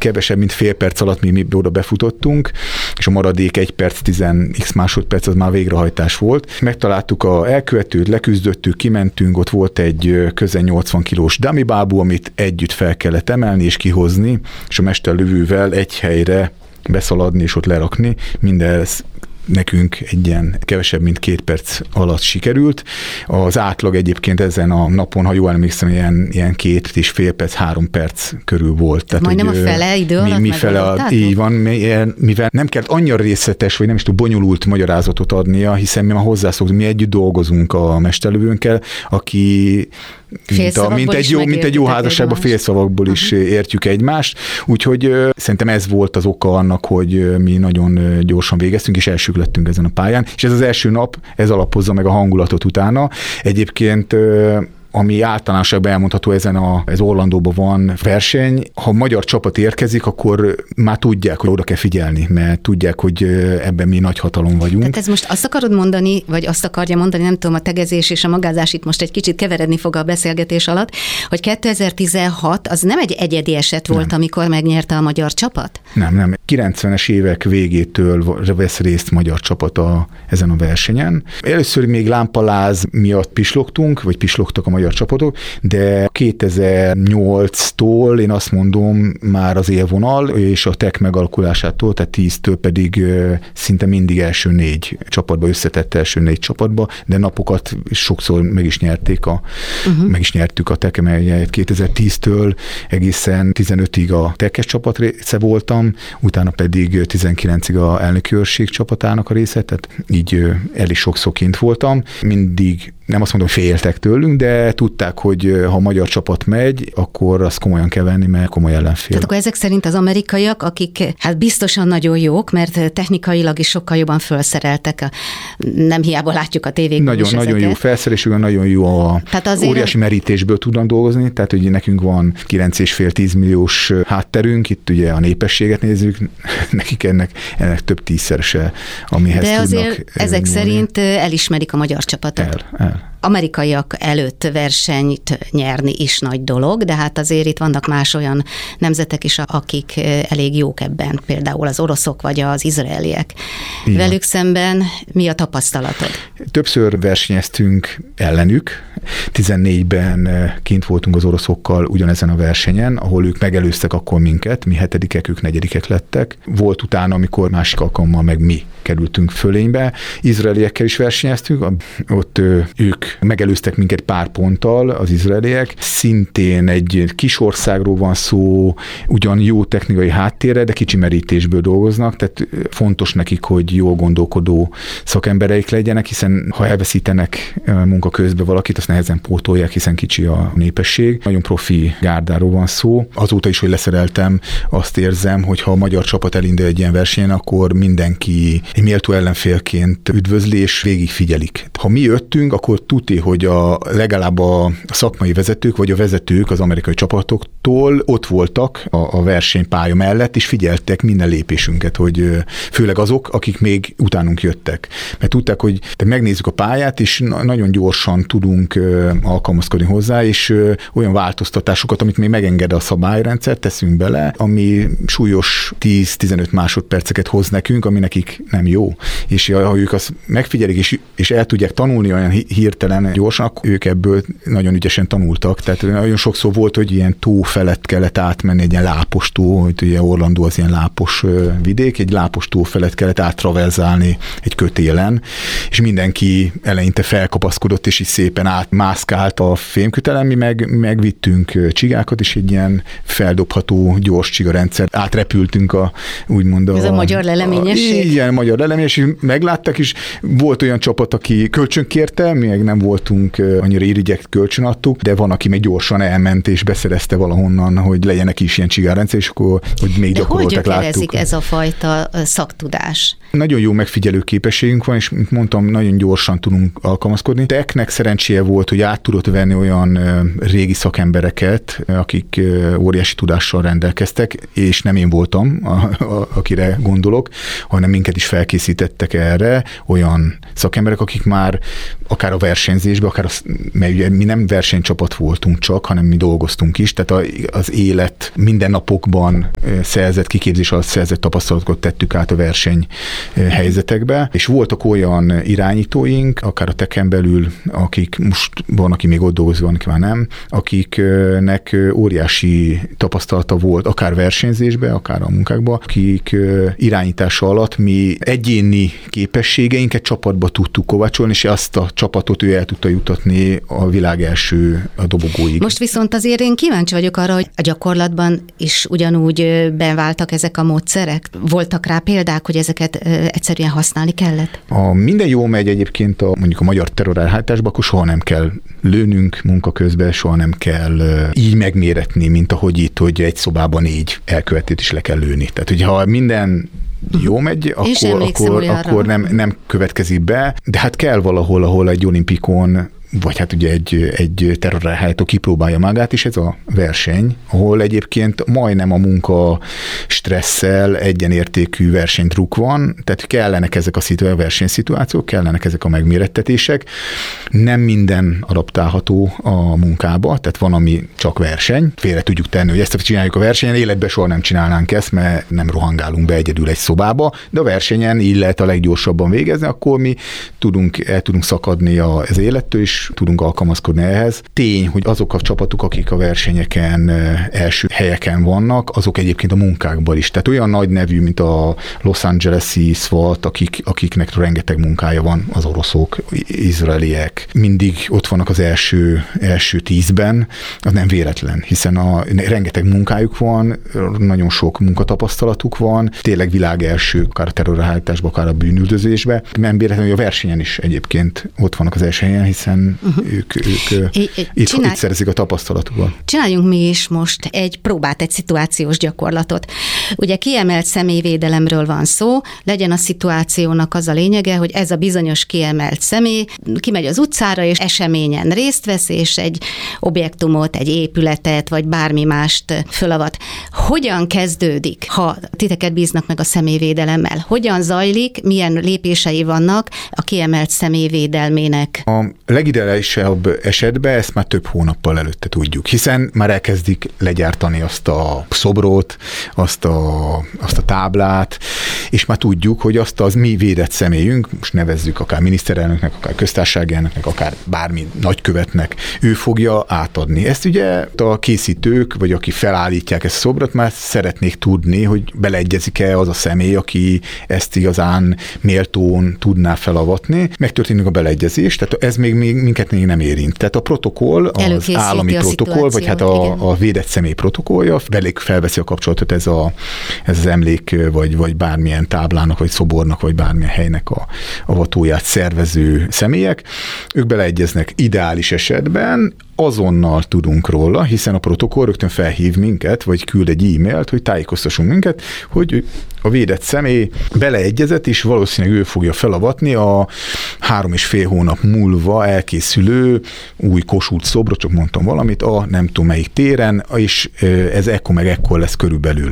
kevesebb, mint fél perc alatt mi oda befutottunk, és a maradék 1 perc, 10x másodperc az már végrehajtás volt. Megtaláltuk a elkövetőt, leküzdöttük, kimentünk, ott volt egy közel 80 kilós dummy bábú, amit együtt fel kellett emelni és kihozni, és a mesterlövővel egy helyre beszaladni és ott lerakni. Mindez nekünk egy ilyen kevesebb, mint 2 perc alatt sikerült. Az átlag egyébként ezen a napon, ha jól emlékszem, ilyen 2,5 perc, 3 perc körül volt. Tehát, majdnem a fele idő alatt így van, mivel nem kellett annyira részletes, vagy nem is túl bonyolult magyarázatot adnia, hiszen mi már hozzászoktunk, mi együtt dolgozunk a mesterlövőnkkel, aki mint egy jó házasságban félszavakból is értjük egymást, úgyhogy szerintem ez volt az oka annak, hogy mi nagyon gyorsan végeztünk, és elsők lettünk ezen a pályán, és ez az első nap, ez alapozza meg a hangulatot utána. Egyébként ami általánosabban elmondható, ez Orlandóban van verseny. Ha magyar csapat érkezik, akkor már tudják, hogy oda kell figyelni, mert tudják, hogy ebben mi nagy hatalom vagyunk. Tehát ez most azt akarod mondani, vagy azt akarja mondani, nem tudom, a tegezés és a magázás itt most egy kicsit keveredni fog a beszélgetés alatt, hogy 2016 az nem egy egyedi eset volt, amikor megnyerte a magyar csapat? Nem. 90-es évek végétől vesz részt magyar csapat ezen a versenyen. Először még lámpaláz miatt pislogtunk, vagy pislogtak a magyar csapatok, de 2008-tól én azt mondom már az élvonal, és a TEK megalakulásától, tehát 10-től pedig szinte mindig első 4 csapatba, összetett első 4 csapatba, de napokat sokszor meg is nyerték meg is nyertük a TEK, mert 2010-től egészen 15-ig a TEK-es csapat része voltam, utána pedig 19-ig a elnöki őrség csapatának a része, tehát így elég sokszor kint voltam. Mindig nem azt mondom, féltek tőlünk, de tudták, hogy ha a magyar csapat megy, akkor azt komolyan kell venni, mert komoly ellenfél. Tehát akkor ezek szerint az amerikaiak, akik hát biztosan nagyon jók, mert technikailag is sokkal jobban felszereltek, nem hiába látjuk a tévékben is Nagyon jó felszerelésük, nagyon jó óriási merítésből tudnak dolgozni, tehát hogy nekünk van 9,5-10 milliós hátterünk, itt ugye a népességet nézzük, nekik ennek több 10-szerese, amihez de tudnak. De azért ezek szerint elismerik a magyar csapatot. Amerikaiak előtt versenyt nyerni is nagy dolog, de hát azért itt vannak más olyan nemzetek is, akik elég jók ebben, például az oroszok vagy az izraeliek. Igen. Velük szemben mi a tapasztalatod? Többször versenyeztünk ellenük. 14-ben kint voltunk az oroszokkal ugyanezen a versenyen, ahol ők megelőztek akkor minket, mi 7-ek, ők 4-ek lettek. Volt utána, amikor másik alkalommal meg mi kerültünk fölénybe. Izraeliekkel is versenyeztünk, ott ők megelőztek minket pár ponttal, az izraeliek. Szintén egy kis országról van szó, ugyan jó technikai háttérre, de kicsi merítésből dolgoznak, tehát fontos nekik, hogy jól gondolkodó szakembereik legyenek, hiszen ha elveszítenek munka közben valakit, azt nehezen pótolják, hiszen kicsi a népesség. Nagyon profi gárdáról van szó. Azóta is, hogy leszereltem, azt érzem, hogy ha a magyar csapat elindul egy ilyen versenyen, akkor mindenki egy méltó ellenfélként üdvözli, és végig figyelik. Ha mi jöttünk, akkor tuti, hogy legalább a szakmai vezetők, vagy a vezetők az amerikai csapatoktól ott voltak a versenypálya mellett, és figyeltek minden lépésünket, hogy főleg azok, akik még utánunk jöttek. Mert tudták, hogy megnézzük a pályát, és nagyon gyorsan tudunk alkalmazkodni hozzá, és olyan változtatásokat, amit még megenged a szabályrendszer, teszünk bele, ami súlyos 10-15 másodperceket hoz nekünk, ami nekik nem jó. És ha ők azt megfigyelik, és el tudják tanulni olyan hirtelen gyorsan, akkor ők ebből nagyon ügyesen tanultak. Tehát nagyon sokszor volt, hogy ilyen tó felett kellett átmenni, egy ilyen lápos tó, hogy ugye Orlandó az ilyen lápos vidék, egy lápos tó felett kellett áttraverzálni egy kötélen, és mindenki eleinte felkapaszkodott, és így szépen átmászkált a fémkötelen, mi megvittünk csigákat, és egy ilyen feldobható gyors csigarendszert átrepültünk úgymond ez a magyar leleményesség? Igen, magyar leleményesség, megláttak, és volt olyan csapat, aki kölcsönkérte, mi meg nem voltunk annyira irigyek, kölcsönadtuk, de van, aki meg gyorsan elment és beszerezte valahonnan, hogy legyenek is ilyen csigárrendszer, és akkor hogy még gyakoroltak, láttuk. De hogy gyökerezik ez a fajta szaktudás? Nagyon jó megfigyelő képességünk van, és mint mondtam, nagyon gyorsan tudunk alkalmazkodni. Teknek szerencséje volt, hogy át tudott venni olyan régi szakembereket, akik óriási tudással rendelkeztek, és nem én voltam, akire gondolok, hanem minket is felkészítettek erre olyan szakemberek, akik már akár a versenyzésben, mert ugye mi nem versenycsapat voltunk csak, hanem mi dolgoztunk is, tehát az élet mindennapokban szerzett kiképzés alatt szerzett tapasztalatokat tettük át a verseny helyzetekbe, és voltak olyan irányítóink, akár a Teken belül, akik most van, aki még ott dolgozik, van, aki már nem, akiknek óriási tapasztalata volt, akár versenyzésbe, akár a munkákban, akik irányítása alatt mi egyéni képességeinket csapatba tudtuk kovácsolni, és azt a csapatot ő el tudta jutatni a világ első dobogóig. Most viszont azért én kíváncsi vagyok arra, hogy a gyakorlatban is ugyanúgy beváltak ezek a módszerek? Voltak rá példák, hogy ezeket egyszerűen használni kellett? Ha minden jól megy egyébként mondjuk a magyar terrorelhárításban, akkor soha nem kell lőnünk munka közben, soha nem kell így megméretni, mint ahogy itt, hogy egy szobában 4 elkövetőt is le kell lőni. Tehát, hogyha minden jó megy, akkor nem következik be, de hát kell valahol, ahol egy olimpikon vagy hát ugye egy terrorelhárító kipróbálja magát, és ez a verseny, ahol egyébként majdnem a munka stresszel egyenértékű versenydruk van, tehát kellenek ezek a versenyszituációk, kellenek ezek a megmérettetések. Nem minden adaptálható a munkába, tehát van, ami csak verseny. Félre tudjuk tenni, hogy ezt csináljuk a versenyen, életben soha nem csinálnánk ezt, mert nem rohangálunk be egyedül egy szobába, de a versenyen így lehet a leggyorsabban végezni, akkor mi el tudunk szakadni az élettől, és tudunk alkalmazkodni ehhez. Tény, hogy azok a csapatok, akik a versenyeken első helyeken vannak, azok egyébként a munkákban is. Tehát olyan nagy nevű, mint a Los Angeles-i SWAT, akiknek rengeteg munkája van, az oroszok, izraeliek, mindig ott vannak az első 10-ben, az nem véletlen, hiszen rengeteg munkájuk van, nagyon sok munkatapasztalatuk van, tényleg világ első, akár a terrorelhárításban, akár a bűnüldözésben. Nem véletlen, hogy a versenyen is egyébként ott vannak az első helyen, hiszen ők itt szerezik a tapasztalatukat. Csináljunk mi is most egy próbát, egy szituációs gyakorlatot. Ugye kiemelt személyvédelemről van szó, legyen a szituációnak az a lényege, hogy ez a bizonyos kiemelt személy kimegy az utcára, és eseményen részt vesz, és egy objektumot, egy épületet, vagy bármi mást fölavat. Hogyan kezdődik, ha titeket bíznak meg a személyvédelemmel? Hogyan zajlik, milyen lépései vannak a kiemelt személyvédelmének? A legideálisabb esetben ezt már több hónappal előtte tudjuk, hiszen már elkezdik legyártani azt a szobrot, azt a táblát, és már tudjuk, hogy azt az mi védett személyünk, most nevezzük akár miniszterelnöknek, akár köztársasági elnöknek, akár bármi nagykövetnek, ő fogja átadni. Ezt ugye a készítők, vagy aki felállítják ezt a szobrot, már szeretnék tudni, hogy beleegyezik-e az a személy, aki ezt igazán méltón tudná felavatni. Megtörténik a beleegyezés, tehát ez még minket még nem érint. Tehát a protokoll, az állami protokoll, vagy hát a védett személy protokollja, velük felveszi a kapcsolatot ez az emlék, vagy bármilyen táblának, vagy szobornak, vagy bármilyen helynek a avatóját szervező személyek. Ők beleegyeznek ideális esetben, azonnal tudunk róla, hiszen a protokoll rögtön felhív minket, vagy küld egy e-mailt, hogy tájékoztassunk minket, hogy a védett személy beleegyezett, és valószínűleg ő fogja felavatni a 3,5 hónap múlva elkészülő új Kossuth szobra, csak mondtam valamit, a nem tudom melyik téren, és ez ekkor meg ekkor lesz körülbelül.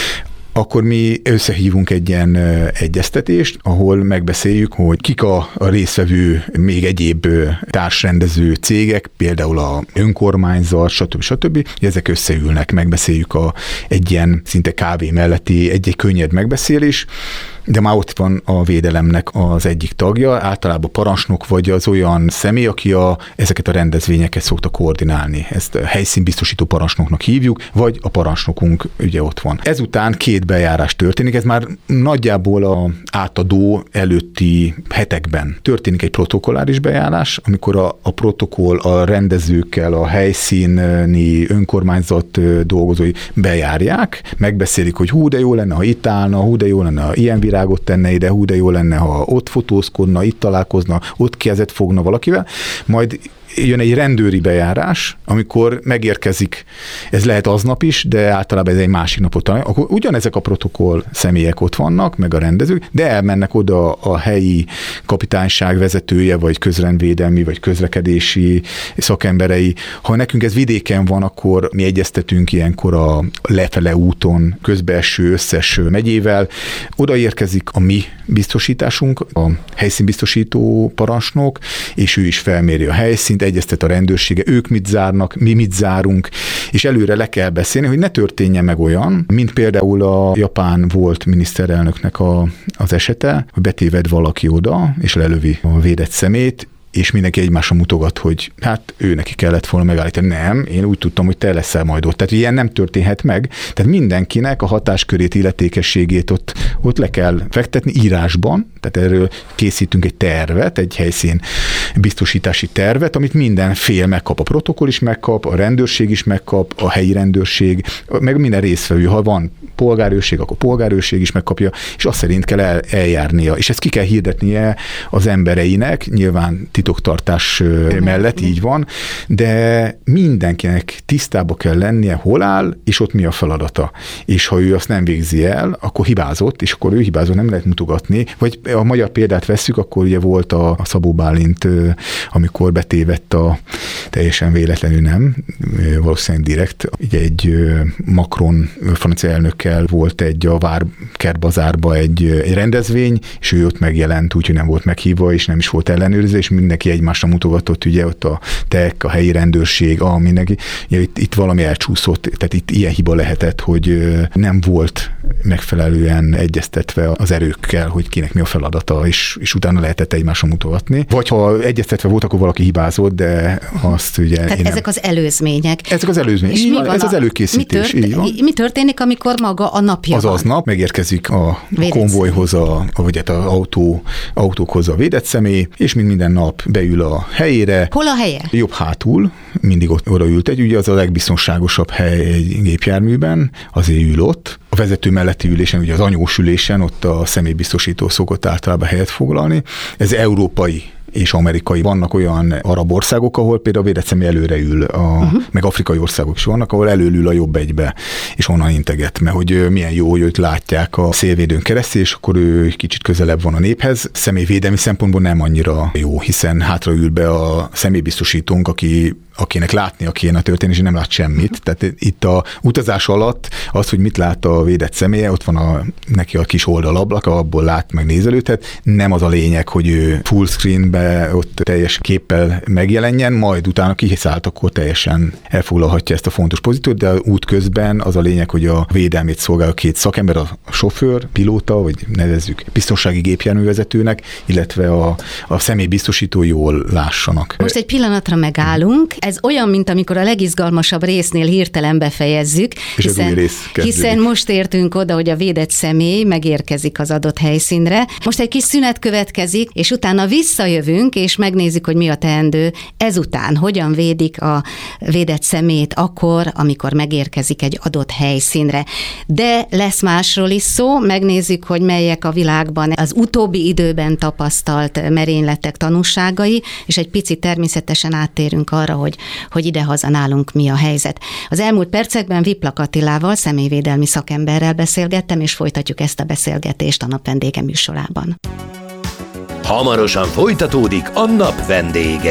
Akkor mi összehívunk egy ilyen egyeztetést, ahol megbeszéljük, hogy kik a résztvevő még egyéb társrendező cégek, például a önkormányzat, stb. Ezek összeülnek, megbeszéljük egy ilyen szinte kávé melletti egy könnyed megbeszélés, de már ott van a védelemnek az egyik tagja, általában parancsnok, vagy az olyan személy, aki ezeket a rendezvényeket szokta koordinálni. Ezt helyszínbiztosító parancsnoknak hívjuk, vagy a parancsnokunk ugye ott van. Ezután 2 bejárás történik, ez már nagyjából a átadó előtti hetekben történik egy protokolláris bejárás, amikor a protokoll a rendezőkkel, a helyszíni önkormányzat dolgozói bejárják, megbeszélik, hogy hú, de jó lenne, ha itt állna, hú, de jó lenne, ha ilyen virágot tenne ide, hú, de jó lenne, ha ott fotózkodna, itt találkozna, ott kezet fogna valakivel, majd jön egy rendőri bejárás, amikor megérkezik, ez lehet aznap is, de általában ez egy másik napot talán, akkor ugyanezek a protokoll személyek ott vannak, meg a rendezők, de elmennek oda a helyi kapitányság vezetője, vagy közrendvédelmi, vagy közlekedési szakemberei. Ha nekünk ez vidéken van, akkor mi egyeztetünk ilyenkor a lefele úton közbeeső összes megyével. Oda érkezik a mi biztosításunk, a helyszínbiztosító parancsnok, és ő is felméri a helyszínt, egyeztet a rendőrsége, ők mit zárnak, mi mit zárunk, és előre le kell beszélni, hogy ne történjen meg olyan, mint például a japán volt miniszterelnöknek az esete, hogy betéved valaki oda, és lelövi a védett szemét, és mindenki egymásra mutogat, hogy hát ő neki kellett volna megállítani. Nem, én úgy tudtam, hogy te leszel majd ott. Tehát ilyen nem történhet meg. Tehát mindenkinek a hatáskörét, illetékességét ott le kell fektetni írásban. Tehát erről készítünk egy tervet, egy helyszín biztosítási tervet, amit minden fél megkap. A protokoll is megkap, a rendőrség is megkap, a helyi rendőrség, meg minden résztvevő. Ha van polgárőrség, akkor polgárőrség is megkapja, és azt szerint kell eljárnia. És ezt ki kell hirdetnie az embereinek, nyilván titoktartás mellett így van, de mindenkinek tisztába kell lennie, hol áll, és ott mi a feladata. És ha ő azt nem végzi el, akkor hibázott, és akkor ő hibázott, nem lehet mutogatni. Vagy a magyar példát vesszük, akkor ugye volt a Szabó Bálint, amikor betévedt teljesen véletlenül nem, valószínűleg direkt, ugye egy Macron francia elnökkel volt a Kertbazárba egy rendezvény, és ő ott megjelent, úgyhogy nem volt meghívva, és nem is volt ellenőrzés, és mindenki egymásra mutogatott, ugye ott a TEK, a helyi rendőrség, mindenki. Ugye itt valami elcsúszott, tehát itt ilyen hiba lehetett, hogy nem volt megfelelően egyeztetve az erőkkel, hogy kinek mi a feladata, és utána lehetett egymásra mutogatni. Vagy ha egyeztetve volt, akkor valaki hibázott, de azt ugye... Tehát ezek az előzmények. Ezek az előzmények. És ez az előkészítés. Mi történik, amikor maga a napja van? Aznap megérkezik a konvojhoz, vagy az autókhoz a védett személy, és minden nap beül a helyére. Hol a helye? Jobb hátul, mindig oda ült ugye az a legbiztonságosabb hely egy gépjárműben, azért ül ott. A vezető melletti ülésen, ugye az anyós ülésen, ott a személybiztosító szokott általában helyet foglalni. Ez európai és amerikai. Vannak olyan arab országok, ahol például a védett személy előre ül, meg afrikai országok is vannak, ahol előül a jobb egybe, és onnan integet, mert hogy milyen jó, hogy őt látják a szélvédőn keresztül, és akkor ő kicsit közelebb van a néphez. Személyvédelmi szempontból nem annyira jó, hiszen hátraül be a személybiztosítónk, akinek látnia kéne a történés, és nem lát semmit. Tehát itt a utazás alatt az, hogy mit lát a védett személye, ott van neki a kis oldalablak, abból lát, meg nézelődhet. Nem az a lényeg, hogy ő full screenbe ott teljes képpel megjelenjen, majd utána kiszállt, akkor teljesen elfoglalhatja ezt a fontos pozíciót, de útközben az a lényeg, hogy a védelmét szolgáló két szakember, a sofőr, pilóta, vagy nevezzük biztonsági gépjárművezetőnek, illetve a személybiztosító jól lássanak. Most egy pillanatra megállunk. Ez olyan, mint amikor a legizgalmasabb résznél hirtelen befejezzük, hiszen most értünk oda, hogy a védett személy megérkezik az adott helyszínre. Most egy kis szünet következik, és utána visszajövünk, és megnézzük, hogy mi a teendő ezután, hogyan védik a védett személyt akkor, amikor megérkezik egy adott helyszínre. De lesz másról is szó, megnézzük, hogy melyek a világban az utóbbi időben tapasztalt merényletek tanúságai, és egy picit természetesen áttérünk arra, hogy idehaza nálunk mi a helyzet. Az elmúlt percekben Viplak Attilával, személyvédelmi szakemberrel beszélgettem, és folytatjuk ezt a beszélgetést a Nap vendége műsorában. Hamarosan folytatódik a Nap vendége.